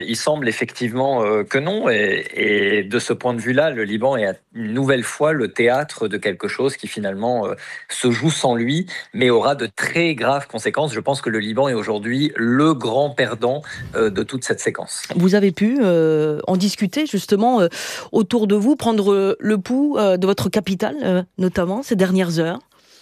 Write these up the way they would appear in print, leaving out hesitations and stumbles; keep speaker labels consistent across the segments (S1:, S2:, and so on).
S1: Il semble effectivement que non, et de ce point de vue-là, le Liban est une nouvelle fois le théâtre de quelque chose qui finalement se joue sans lui, mais aura de très graves conséquences. Je pense que le Liban est aujourd'hui le grand perdant de toute cette séquence.
S2: Vous avez pu en discuter justement autour de vous, prendre le pouls de votre capitale, notamment ces dernières heures?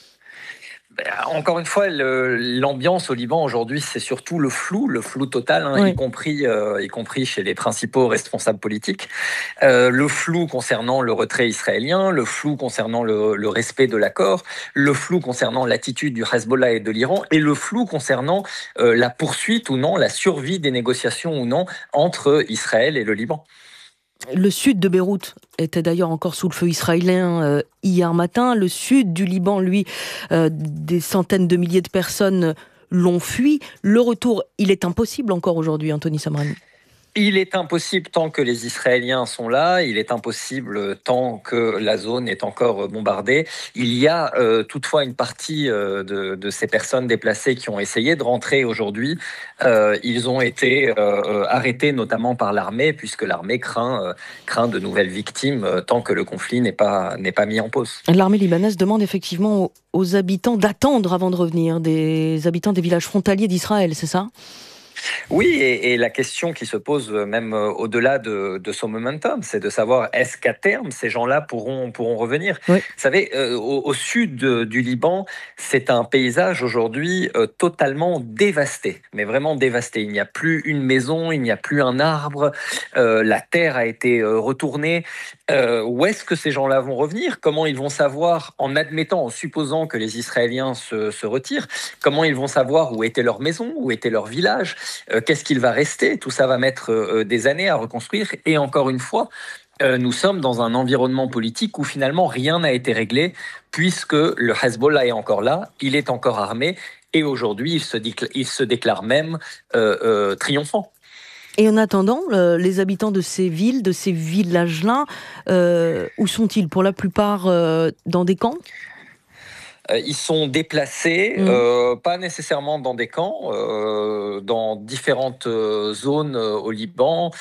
S1: Encore une fois, l'ambiance au Liban aujourd'hui, c'est surtout le flou total, hein,
S2: Oui.
S1: y compris chez les principaux responsables politiques. Le flou concernant le retrait israélien, le flou concernant le respect de l'accord, le flou concernant l'attitude du Hezbollah et de l'Iran, et le flou concernant la poursuite ou non, la survie des négociations ou non entre Israël et le Liban.
S2: Le sud de Beyrouth était d'ailleurs encore sous le feu israélien hier matin. Le sud du Liban, lui, des centaines de milliers de personnes l'ont fui. Le retour, il est impossible encore aujourd'hui, Anthony Samrani.
S1: Il est impossible tant que les Israéliens sont là, il est impossible tant que la zone est encore bombardée. Il y a toutefois une partie de ces personnes déplacées qui ont essayé de rentrer aujourd'hui. Ils ont été arrêtés notamment par l'armée, puisque l'armée craint de nouvelles victimes tant que le conflit n'est pas mis en pause.
S2: L'armée libanaise demande effectivement aux habitants d'attendre avant de revenir, des habitants des villages frontaliers d'Israël, c'est ça ?
S1: Oui, et la question qui se pose même au-delà de ce momentum, c'est de savoir est-ce qu'à terme, ces gens-là pourront revenir.
S2: Oui.
S1: Vous savez, au sud du Liban, c'est un paysage aujourd'hui totalement dévasté, mais vraiment dévasté. Il n'y a plus une maison, il n'y a plus un arbre, la terre a été retournée. Où est-ce que ces gens-là vont revenir? Comment ils vont savoir, en supposant que les Israéliens se retirent, comment ils vont savoir où était leur maison, où était leur village? Qu'est-ce qu'il va rester? Tout ça va mettre des années à reconstruire. Et encore une fois, nous sommes dans un environnement politique où finalement rien n'a été réglé, puisque le Hezbollah est encore là, il est encore armé, et aujourd'hui il se déclare même triomphant.
S2: Et en attendant, les habitants de ces villes, de ces villages-là, où sont-ils? Pour la plupart dans des camps?
S1: Ils sont déplacés, pas nécessairement dans des camps, dans différentes zones au Liban,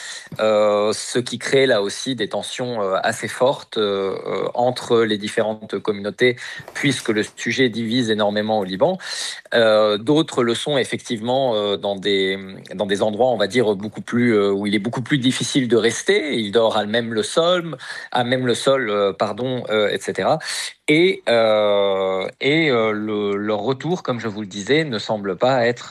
S1: ce qui crée là aussi des tensions assez fortes entre les différentes communautés, puisque le sujet divise énormément au Liban. D'autres le sont effectivement dans des endroits, on va dire, où il est beaucoup plus difficile de rester. Il dort à même le sol, etc. Leur retour, comme je vous le disais, ne semble pas être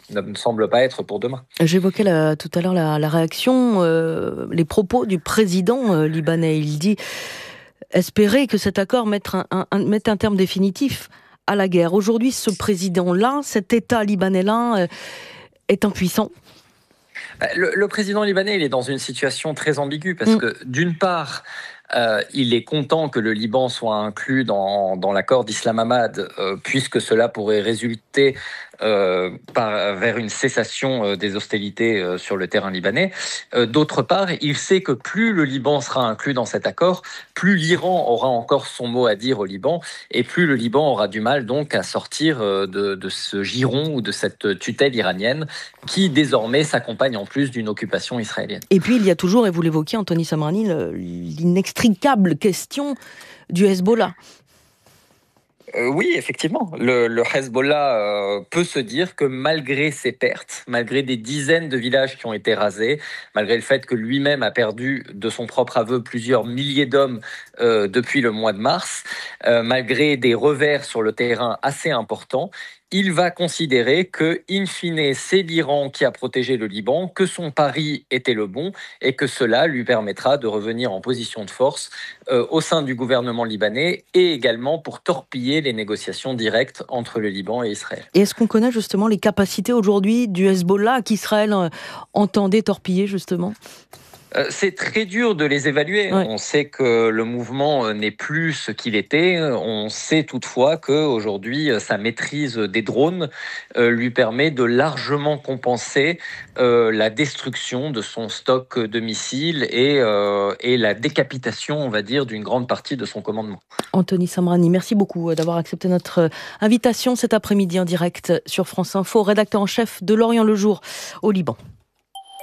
S1: pour demain.
S2: J'évoquais tout à l'heure la réaction, les propos du président libanais. Il dit espérer que cet accord mette un terme définitif à la guerre. Aujourd'hui, ce président-là, cet État libanais-là, est impuissant.
S1: Le président libanais, il est dans une situation très ambiguë parce que d'une part, il est content que le Liban soit inclus dans l'accord d'Islamabad, puisque cela pourrait résulter vers une cessation des hostilités sur le terrain libanais. D'autre part, il sait que plus le Liban sera inclus dans cet accord, plus l'Iran aura encore son mot à dire au Liban, et plus le Liban aura du mal donc à sortir de ce giron ou de cette tutelle iranienne qui désormais s'accompagne en plus d'une occupation israélienne.
S2: Et puis il y a toujours, et vous l'évoquiez Anthony Samrani, l'inextricable question du Hezbollah.
S1: Oui, effectivement. Le Hezbollah peut se dire que malgré ses pertes, malgré des dizaines de villages qui ont été rasés, malgré le fait que lui-même a perdu de son propre aveu plusieurs milliers d'hommes depuis le mois de mars, malgré des revers sur le terrain assez importants, il va considérer que, in fine, c'est l'Iran qui a protégé le Liban, que son pari était le bon et que cela lui permettra de revenir en position de force au sein du gouvernement libanais et également pour torpiller les négociations directes entre le Liban et Israël.
S2: Et est-ce qu'on connaît justement les capacités aujourd'hui du Hezbollah qu'Israël entendait torpiller justement ?
S1: C'est très dur de les évaluer.
S2: Ouais.
S1: On sait que le mouvement n'est plus ce qu'il était. On sait toutefois qu'aujourd'hui, sa maîtrise des drones lui permet de largement compenser la destruction de son stock de missiles et la décapitation, on va dire, d'une grande partie de son commandement.
S2: Anthony Samrani, merci beaucoup d'avoir accepté notre invitation cet après-midi en direct sur France Info, rédacteur en chef de L'Orient le Jour au Liban.